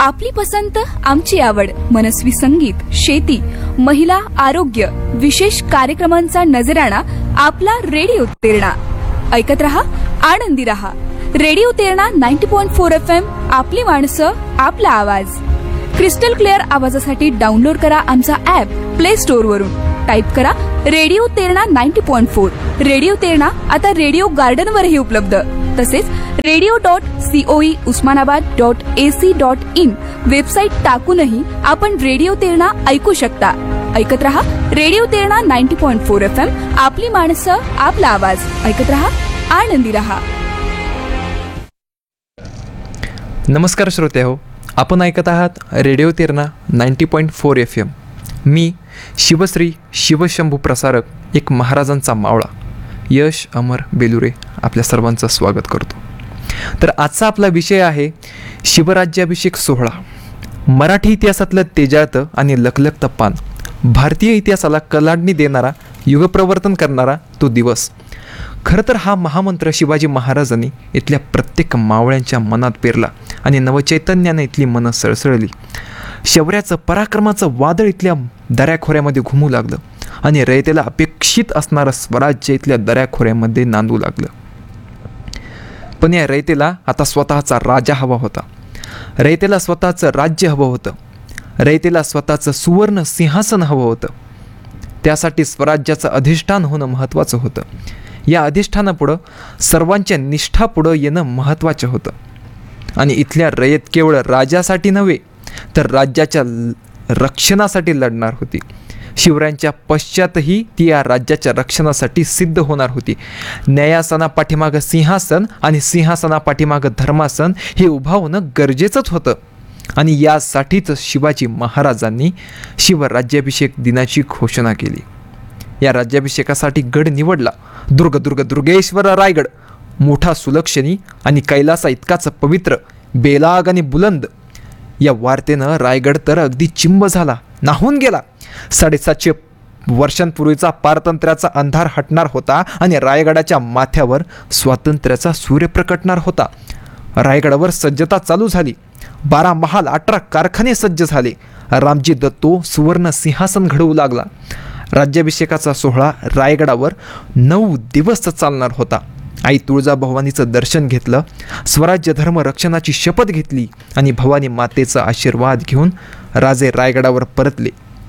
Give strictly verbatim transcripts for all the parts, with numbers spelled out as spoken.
आपली पसंत आमची आवड, मनस्वी संगीत, शेती, महिला, आरोग्य, विशेष कार्यक्रमांचा नजराणा आपला रेडिओ तेरणा. ऐकत रहा, आनंदी रहा. रेडिओ तेरणा नव्वद पॉइंट चार एफ एम. आपली माणसं, आपला आवाज. क्रिस्टल क्लिअर आवाजासाठी डाउनलोड करा आमचा ऍप प्ले स्टोअर वरून. टाईप करा रेडिओ तेरणा नव्वद पॉइंट चार. रेडिओ तेरणा आता रेडिओ गार्डन वरही उपलब्ध. तसेच radio dot COE Osmanabad dot AC dot in website टाकूनही आपण रेडिओ तेरणा ऐकू शकता. ऐकत रहा रेडिओ तेरणा नव्वद पॉइंट चार एफ एम. आपली माणसं, आपला आवाज. ऐकत रहा, आनंदी रहा. नमस्कार श्रोते हो, आपण ऐकत आहात रेडिओ तेरणा नव्वद पॉइंट चार एफ एम. मी शिवश्री शिवशंभू प्रसारक, एक महाराजांचा मावळा, यश अमर बेलुरे, आपल्या सर्वांचं स्वागत करतो. तर आजचा आपला विषय आहे शिवराज्याभिषेक सोहळा. मराठी इतिहासातलं तेजाळतं आणि लखलखतं पान, भारतीय इतिहासाला कलाडणी देणारा, युगप्रवर्तन करणारा तो दिवस. खरं तर हा महामंत्र शिवाजी महाराजांनी इथल्या प्रत्येक मावळ्यांच्या मनात पेरला आणि नवचैतन्याने इथली मनं सळसळली. शौर्याचं, पराक्रमाचं वादळ इथल्या दऱ्याखोऱ्यामध्ये घुमू लागलं आणि रयतेला अपेक्षित असणारं स्वराज्य इथल्या दऱ्याखोऱ्यामध्ये नांदू लागलं. पण या रयतेला आता स्वतःचा राजा हवा होता. रयतेला स्वतःचं राज्य हवं होतं. रयतेला स्वतःचं सुवर्ण सिंहासन हवं होतं. त्यासाठी स्वराज्याचं अधिष्ठान होणं महत्त्वाचं होतं. या अधिष्ठानापुढं सर्वांच्या निष्ठापुढं येणं महत्त्वाचं होतं. आणि इथल्या रयत केवळ राजासाठी नव्हे, तर राज्याच्या रक्षणासाठी लढणार होती. शिवरायांच्या पश्चातही ती या राज्याच्या रक्षणासाठी सिद्ध होणार होती. न्यायासना पाठीमागं सिंहासन आणि सिंहासना पाठीमागं धर्मासन हे उभा होणं गरजेचंच होतं. आणि यासाठीच शिवाजी महाराजांनी शिवराज्याभिषेक दिनाची घोषणा केली. या राज्याभिषेकासाठी गड निवडला दुर्ग दुर्ग दुर्गेश्वर रायगड. मोठा, सुलक्षणी आणि कैलासा इतकाच पवित्र, बेलाग आणि बुलंद. या वार्तेनं रायगड तर अगदी चिंब झाला, नाहून गेला. साडेसातशे वर्षांपूर्वीचा पारतंत्र्याचा अंधार हटणार होता आणि रायगडाच्या माथ्यावर स्वातंत्र्याचा सूर्य प्रकटणार होता. रायगडावर सज्जता चालू झाली. बारा महाल, अठरा कारखाने सज्ज झाले. रामजी दत्तो सुवर्ण सिंहासन घडवू लागला. राज्याभिषेकाचा सोहळा रायगडावर नऊ दिवस चालणार होता. आई तुळजाभवानीचं दर्शन घेतलं, स्वराज्य धर्म रक्षणाची शपथ घेतली आणि भवानी मातेचा आशीर्वाद घेऊन राजे रायगडावर परतले.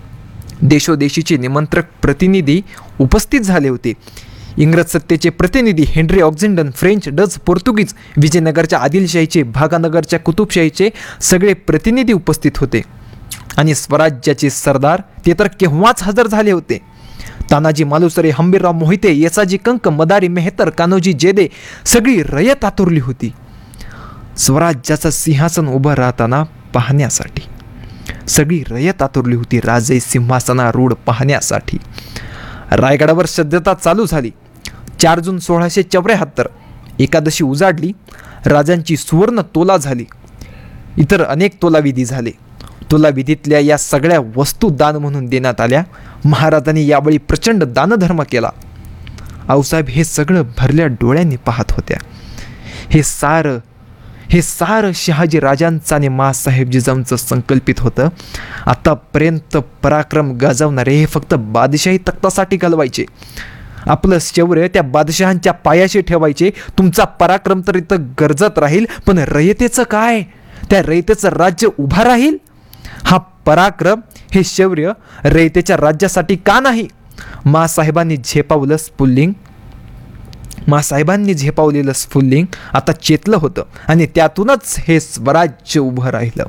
देशोदेशीचे निमंत्रक प्रतिनिधी उपस्थित झाले होते. इंग्रज सत्तेचे प्रतिनिधी हेनरी ऑक्झिंडन, फ्रेंच, डच, पोर्तुगीज, विजयनगरच्या आदिलशाहीचे, भागानगरच्या कुतुबशाहीचे सगळे प्रतिनिधी उपस्थित होते. आणि स्वराज्याचे सरदार ते तर केव्हाच हजर झाले होते. तानाजी मालुसरे, हंबीरराव मोहिते, येसाजी कंक, मदारी मेहतर, कान्होजी जेदे, सगळी रयत आतुरली होती स्वराज्याचं सिंहासन उभं राहताना पाहण्यासाठी. सगळी रयत आतुरली होती राजे सिंहासनारूढ पाहण्यासाठी. रायगडावर सज्जता चालू झाली. चार जून सोळाशे चौऱ्याहत्तर एकादशी उजाडली. राजांची सुवर्ण तोला झाली. इतर अनेक तोलाविधी झाले. तोलाविधीतल्या या सगळ्या वस्तू दान म्हणून देण्यात आल्या. महाराजांनी यावेळी प्रचंड दानधर्म केला. आऊसाहेब हे सगळं भरल्या डोळ्यांनी पाहत होत्या. हे सारं हे सारं शहाजी राजांचं आणि माँसाहेब जिजाऊंचं संकल्पित होतं. आतापर्यंत पराक्रम गाजवणारे हे फक्त बादशाही तख्तासाठी घालवायचे. आपलं शौर्य त्या बादशहांच्या पायाशी ठेवायचे. तुमचा पराक्रम तर इथं गरजत राहील, पण रयतेचं काय? त्या रयतेचं राज्य उभा राहील. हा पराक्रम, हे शौर्य रयतेच्या राज्यासाठी का नाही? माँसाहेबांनी झेपावलं स्फुल्लिंग माँसाहेबांनी झेपावलेलं स्फुल्लिंग आता चेतलं होतं आणि त्यातूनच हे स्वराज्य उभं राहिलं.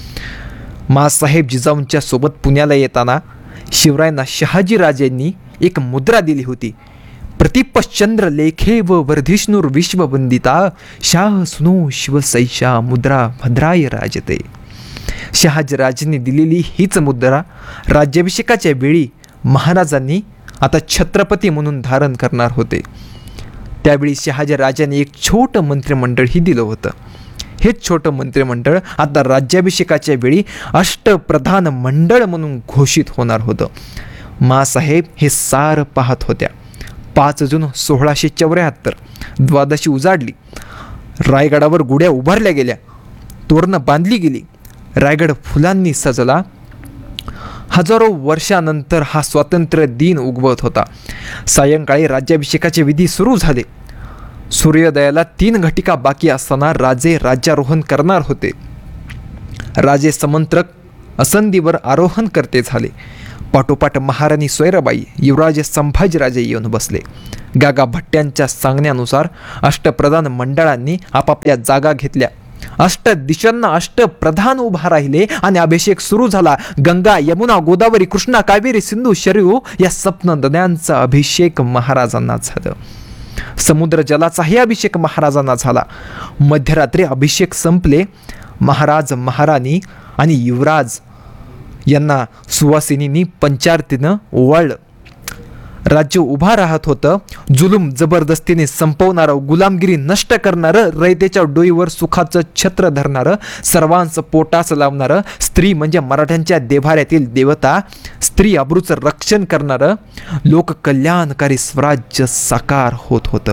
माँसाहेब जिजाऊंच्या सोबत पुण्याला येताना शिवरायांना शहाजी राजांनी एक मुद्रा दिली होती. प्रतिपश्चंद्र लेखे व वर्धिष्णुर विश्ववंदिता शाह सुनो शिवसैषा मुद्रा भद्राय राजते. शहाजीराजांनी दिलेली हीच मुद्रा राज्याभिषेकाच्या वेळी महाराजांनी आता छत्रपती म्हणून धारण करणार होते. त्यावेळी शहाजीराजांनी एक छोटं मंत्रिमंडळही दिलं होतं. हे छोटं मंत्रिमंडळ आता राज्याभिषेकाच्या वेळी अष्टप्रधान मंडळ म्हणून घोषित होणार होतं. माँसाहेब हे सारं पाहत होत्या. पाच जून सोळाशे चौऱ्याहत्तर द्वादशी उजाडली. रायगडावर गुड्या उभारल्या गेल्या, तोरणं बांधली गेली. रायगड फुलांनी सजला. हजारो वर्षानंतर हा स्वातंत्र्य दिन उगवत होता. सायंकाळी राज्याभिषेकाचे विधी सुरू झाले. सूर्योदयाला तीन घटिका बाकी असताना राजे राज्यारोहण करणार होते. राजे समंत्रक असंदीवर आरोहण करते झाले. पाठोपाठ महाराणी सोयराबाई, युवराज संभाजीराजे येऊन बसले. गागा भट्ट्यांच्या सांगण्यानुसार अष्टप्रधान मंडळांनी आपापल्या जागा घेतल्या. अष्ट दिशांना अष्टप्रधान उभा राहिले आणि अभिषेक सुरू झाला. गंगा, यमुना, गोदावरी, कृष्णा, कावेरी, सिंधू, शरयू या सप्त नद्यांचा अभिषेक महाराजांना झाला. समुद्र जलाचाही अभिषेक महाराजांना झाला. मध्यरात्री अभिषेक संपले. महाराज, महाराणी आणि युवराज यांना सुवासिनींनी पंचारतीनं ओवाळलं. राज्य उभा राहत होतं. जुलूम जबरदस्तीने संपवणारं, गुलामगिरी नष्ट करणारं, रयतेच्या डोईवर सुखाचं छत्र धरणारं, सर्वांचं पोटास लावणारं, स्त्री म्हणजे मराठ्यांच्या देव्हाऱ्यातील देवता, स्त्री अब्रूचं रक्षण करणारं, लोककल्याणकारी स्वराज्य साकार होत होतं.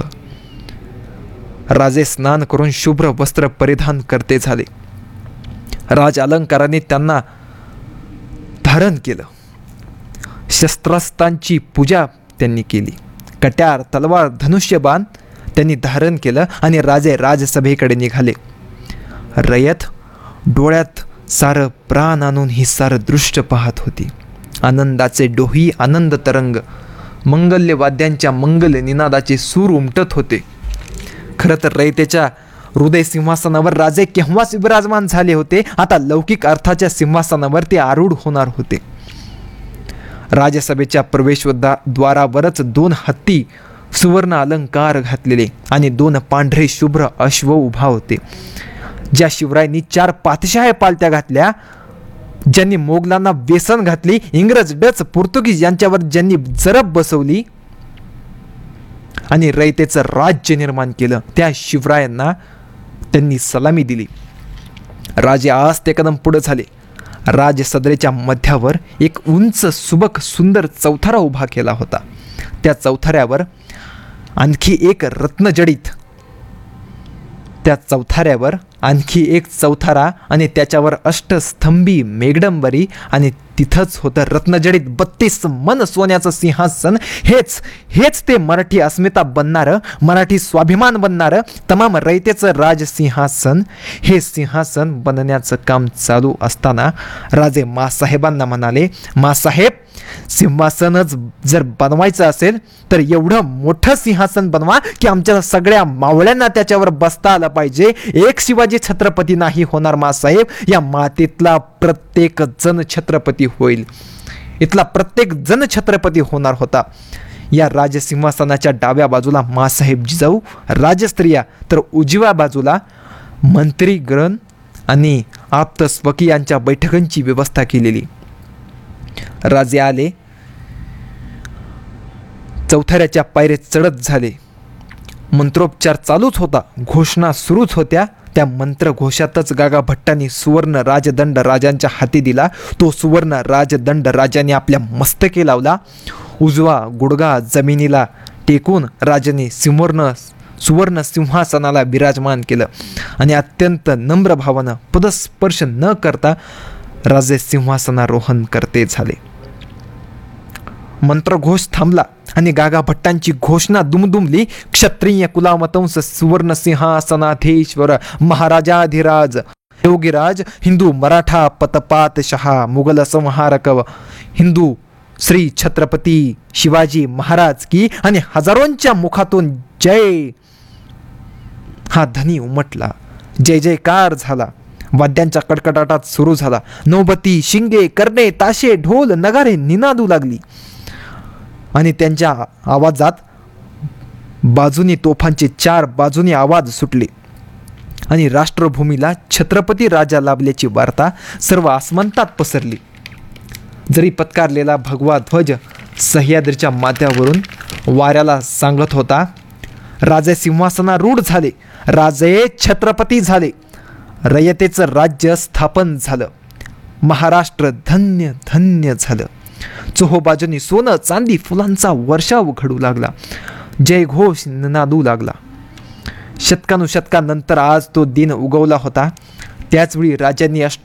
राजे स्नान करून शुभ्र वस्त्र परिधान करते झाले. राज अलंकाराने त्यांना धारण केलं. शस्त्रास्त्रांची पूजा त्यांनी केली. कट्यार, तलवार, धनुष्यबाण त्यांनी धारण केलं आणि राजे राजसभेकडे निघाले. रयत डोळ्यात सारं प्राण आणून ही सारं दृश्य पाहत होती. आनंदाचे डोही आनंद तरंग, मंगल्य वाद्यांच्या मंगल निनादाचे सूर उमटत होते. खरं तर रयतेच्या हृदय सिंहासनावर राजे केव्हाच विराजमान झाले होते. आता लौकिक अर्थाच्या सिंहासनावर ते आरूढ होणार होते. राजसभेच्या प्रवेशद्वारावरच दोन हत्ती सुवर्ण अलंकार घातलेले आणि दोन पांढरे शुभ्र अश्व उभा होते. ज्या शिवरायांनी चार पातशाह्या पालत्या घातल्या, ज्यांनी मोगलांना व्यसन घातली, इंग्रज, डच, पोर्तुगीज यांच्यावर ज्यांनी जरब बसवली आणि रयतेचं राज्य निर्माण केलं, त्या शिवरायांना त्यांनी सलामी दिली. राजे आज ते कदम पुढे झाले. राजसदरेच्या मध्यावर एक उंच सुबक सुंदर चौथारा उभा केला होता. त्या चौथाऱ्यावर आणखी एक रत्नजडित त्या चौथाऱ्यावर आणखी एक चौथारा आणि त्याच्यावर अष्टस्तंभी मेघडंबरी आणि तिथंच होतं रत्नजडित बत्तीस मन सोन्याचं सिंहासन. हेच हेच ते मराठी अस्मिता बनणारं, मराठी स्वाभिमान बनणारं तमाम रयतेचं राजसिंहासन. हे सिंहासन बनण्याचं काम चालू असताना राजे मासाहेबांना म्हणाले, मासाहेब, सिंहासनच जर बनवायचं असेल तर एवढं मोठं सिंहासन बनवा की आमच्या सगळ्या मावळ्यांना त्याच्यावर बसता आलं पाहिजे. एक शिवाजी छत्रपती नाही होणार मासाहेब, या मातीतला प्रत्येक जण छत्रपती होईल. इथला प्रत्येक जण छत्रपती होणार होता. या राजसिंहासनाच्या डाव्या बाजूला मासाहेब जिजाऊ, राजस्त्रिया, तर उजव्या बाजूला मंत्रीगण आणि आप्त स्वकीयांच्या बैठकांची व्यवस्था केलेली. राजे आले. चौथऱ्याच्या पायऱ्या चढत झाले. मंत्रोपचार चालूच होता. घोषणा सुरूच होत्या. त्या मंत्रघोषातच गागा भट्टांनी सुवर्ण राजदंड राजांच्या हाती दिला. तो सुवर्ण राजदंड राजाने आपल्या मस्तके लावला. उजवा गुडगा जमिनीला टेकून राजाने सुवर्ण सुवर्ण सिंहासनाला विराजमान केलं आणि अत्यंत नम्र भावानं पदस्पर्श न करता राजे सिंहासनारोहण करते झाले. मंत्रघोष थांबला आणि गागा भट्टांची घोषणा दुमदुमली. क्षत्रिय कुलामतंस सुवर्ण सिंहासनाधीश्वर महाराजाधिराज योगीराज हिंदू मराठा पतपातशहा मुघल संहारक हिंदू श्री छत्रपती शिवाजी महाराज की. आणि हजारोंच्या मुखातून जय हा ध्वनी उमटला. जय जयकार झाला. वाद्यांच्या कडकडाटात सुरू झाला. नौबती, शिंगे, कर्णे, ताशे, ढोल, नगारे निनादू लागली आणि त्यांच्या आवाजात बाजूनी तोफांचे चार बाजूनी आवाज सुटले आणि राष्ट्रभूमीला छत्रपती राजा लाभल्याची वार्ता सर्व आसमंतात पसरली. जरी पत्कारलेला भगवा ध्वज सह्याद्रीच्या माथ्यावरून वाऱ्याला सांगत होता, राजे सिंहासनारूढ झाले, राजे छत्रपती झाले, रयतेचं राज्य स्थापन झालं, महाराष्ट्र धन्य धन्य झालं. चोहोबाजूनी सोनं चांदी फुलांचा वर्षाव घडू लागला. जयघोष नादू लागला. शतकानुशतकानंतर आज तो दिन उगवला होता. त्याचवेळी राजांनी अष्ट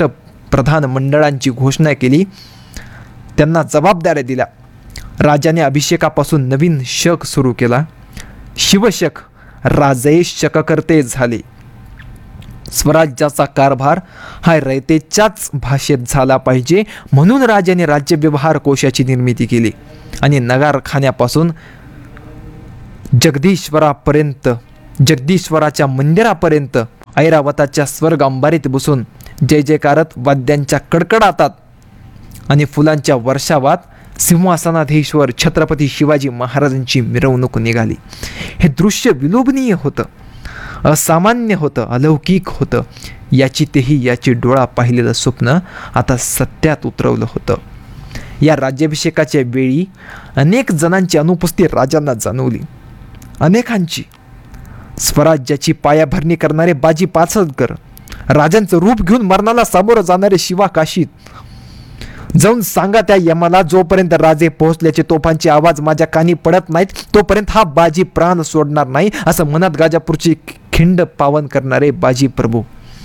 प्रधान मंडळांची घोषणा केली, त्यांना जबाबदाऱ्या दिल्या. राजाने अभिषेकापासून नवीन शक सुरू केला. शिवशक राजे शककर्ते झाले. स्वराज्याचा कारभार हा रयतेच्याच भाषेत झाला पाहिजे म्हणून राजाने राज्य व्यवहार कोशाची निर्मिती केली आणि नगारखान्यापासून जगदीश्वरापर्यंत जगदीश्वराच्या मंदिरापर्यंत ऐरावताच्या स्वर्ग अंबारीत बसून जय जयकारत वाद्यांच्या कडकडातात आणि फुलांच्या वर्षावात सिंहासनाधीश्वर छत्रपती शिवाजी महाराजांची मिरवणूक निघाली. हे दृश्य विलोभनीय होतं, असामान्य होतं, अलौकिक होतं. याची तेही याची डोळा पाहिलेलं स्वप्न आता सत्यात उतरवलं होतं. या राज्याभिषेकाच्या वेळी अनेक जणांची अनुपस्थिती राजांना जाणवली. अनेकांची. स्वराज्याची पायाभरणी करणारे बाजी पाचडकर, राजांचं रूप घेऊन मरणाला सामोरं जाणारे शिवा काशीत, जाऊन सांगा त्या यमाला जोपर्यंत राजे पोहोचल्याचे तोफांचे आवाज माझ्या कानी पडत नाहीत तोपर्यंत हा बाजी प्राण सोडणार नाही, असं मनात गाजापूरची खिंड पावन करणारे बाजी प्रभू.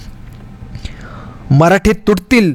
मराठे तुटतील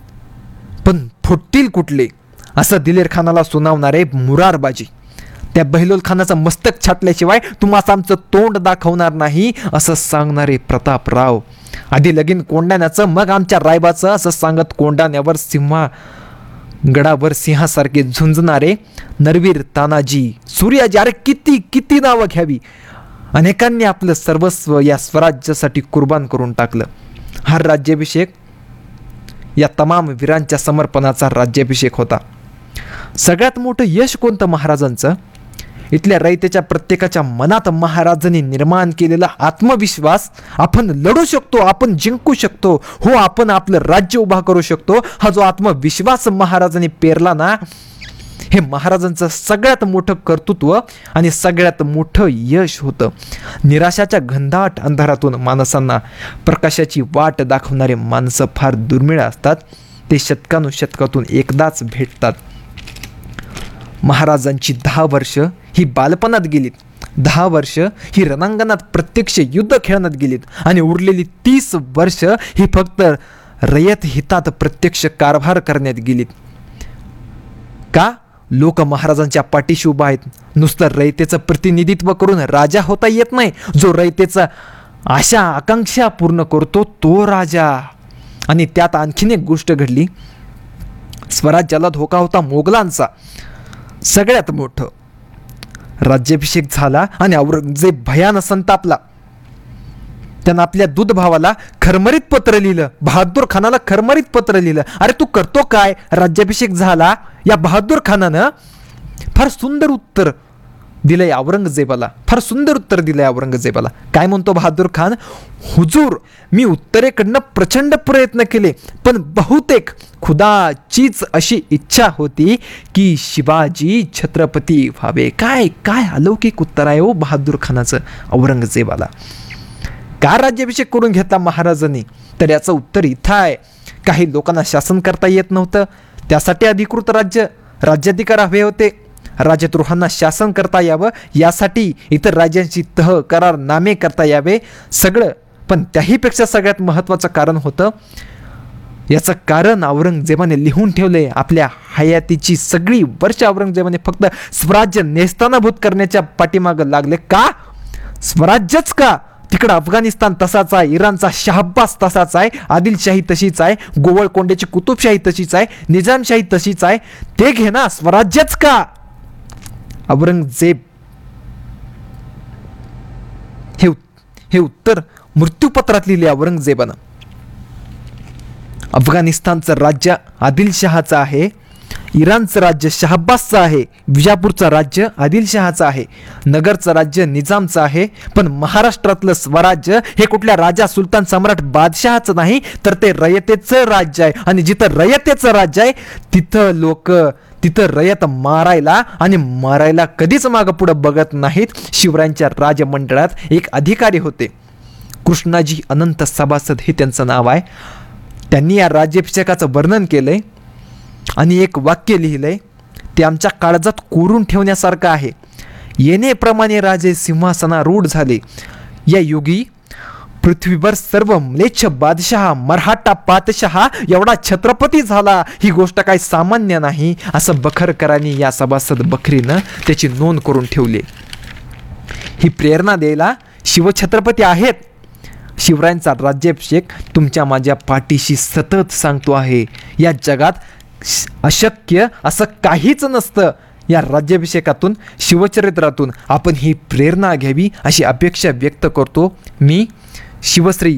पण फुटतील कुठले, असं दिलेर खानाला सुनावणारे मुरार बाजी. त्या बहिलोल खानाचं मस्तक छाटल्याशिवाय तुम्हाला आमचं तोंड दाखवणार नाही, असं सांगणारे प्रतापराव. आधी लगीन कोंडाण्याचं मग आमच्या रायबाचं, असं सांगत कोंडाण्यावर सिंहा गडावर सिंहासारखे झुंजणारे नरवीर तानाजी, सूर्याजी. अरे किती किती नावं घ्यावी. अनेकांनी आपलं सर्वस्व या स्वराज्यासाठी कुर्बान करून टाकलं. हा राज्याभिषेक या तमाम वीरांच्या समर्पणाचा राज्याभिषेक होता. सगळ्यात मोठं यश कोणतं महाराजांचं? इथल्या रयतेच्या प्रत्येकाच्या मनात महाराजांनी निर्माण केलेला आत्मविश्वास, आपण लढू शकतो, आपण जिंकू शकतो, हो आपण आपलं राज्य उभा करू शकतो, हा जो आत्मविश्वास महाराजांनी पेरला ना, हे महाराजांचं सगळ्यात मोठं कर्तृत्व आणि सगळ्यात मोठं यश होतं. निराशाच्या घनदाट अंधारातून माणसांना प्रकाशाची वाट दाखवणारे माणसं फार दुर्मिळ असतात. ते शतकानुशतकातून एकदाच भेटतात. महाराजांची दहा वर्ष ही बालपणात गेलीत, दहा वर्ष ही रणांगणात प्रत्यक्ष युद्ध खेळण्यात गेलीत आणि उरलेली तीस वर्ष ही फक्त रयत हितात प्रत्यक्ष कारभार करण्यात गेलीत. का? लोक महाराजांच्या पाठीशी उभा आहेत. नुसतं रयतेचं प्रतिनिधित्व करून राजा होता येत नाही. जो रयतेचा आशा आकांक्षा पूर्ण करतो तो राजा. आणि त्यात आणखीन एक गोष्ट घडली. स्वराज्याला धोका होता मोगलांचा. सगळ्यात मोठं राज्याभिषेक झाला आणि औरंगजेब भयानं संतापला. त्यानं आपल्या दूध भावाला खरमरीत पत्र लिहिलं, बहादूर खानाला खरमरीत पत्र लिहिलं. अरे तू करतो काय? राज्याभिषेक झाला. या बहादूर खानानं फार सुंदर उत्तर दिलंय औरंगजेबाला, फार सुंदर उत्तर दिलंय औरंगजेबाला. काय म्हणतो बहादूर खान? हुजूर, मी उत्तरेकडनं प्रचंड प्रयत्न केले, पण बहुतेक खुदाचीच अशी इच्छा होती की शिवाजी छत्रपती व्हावे. काय काय अलौकिक उत्तर आहे हो बहादूर खानाचं औरंगजेबाला. का राज्याभिषेक करून घेतला महाराजांनी? तर याचं उत्तर इथं आहे. काही लोकांना शासन करता येत नव्हतं, त्यासाठी अधिकृत राज्य राज्याधिकार हवे होते. राजद्रोहांना शासन करता यावं यासाठी इतर राज्यांची तह करार नामे करता यावे सगळं. पण त्याहीपेक्षा सगळ्यात महत्त्वाचं कारण होतं, याचं कारण औरंगजेबाने लिहून ठेवले. आपल्या हयातीची सगळी वर्ष औरंगजेबाने फक्त स्वराज्य नेस्तानाभूत करण्याच्या पाठीमागं लागले. का? स्वराज्यच का? तिकडं अफगाणिस्तान तसाच आहे, इराणचा शहाब्बास तसाच आहे, आदिलशाही तशीच आहे, गोवळकोंड्याची कुतुबशाही तशीच आहे, निजामशाही तशीच आहे. ते घे ना, स्वराज्यच का? औरंगजेब हे हे उत्तर मृत्यूपत्रात लिहिले औरंगजेबानं. अफगाणिस्तानचं राज्य आदिलशहाचं आहे, इराणचं राज्य शहाब्बासचं आहे, विजापूरचं राज्य आदिलशहाचं आहे, नगरचं राज्य निजामचं आहे. पण महाराष्ट्रातलं स्वराज्य हे कुठल्या राजा सुलतान सम्राट बादशहाचं नाही, तर ते रयतेचं राज्य आहे. आणि जिथं रयतेचं राज्य आहे तिथं लोक तिथं रयत मारायला आणि मारायला कधीच मागं पुढं बघत नाहीत. शिवरायांच्या राजमंडळात एक अधिकारी होते, कृष्णाजी अनंत सभासद हे त्यांचं नाव आहे. त्यांनी या राज्याभिषेकाचं वर्णन केलंय आणि एक वाक्य लिहिलंय, ते आमच्या काळजात कोरून ठेवण्यासारखं आहे. येणेप्रमाणे राजे सिंहासनारूढ झाले, या युगी पृथ्वीभर सर्व म्लेच्छ बादशहा मराठा पातशहा एवढा छत्रपती झाला, ही गोष्ट काही सामान्य नाही, असं बखरकरांनी या सभासद बखरीनं त्याची नोंद करून ठेवली. ही प्रेरणा द्यायला शिवछत्रपती आहेत. शिवरायांचा राज्याभिषेक तुमच्या माझ्या पाठीशी सतत सांगतो आहे, या जगात अशक्य असं काहीच नसतं. या राज्याभिषेकातून शिवचरित्रातून आपण ही प्रेरणा घ्यावी अशी अपेक्षा व्यक्त करतो. मी शिवश्री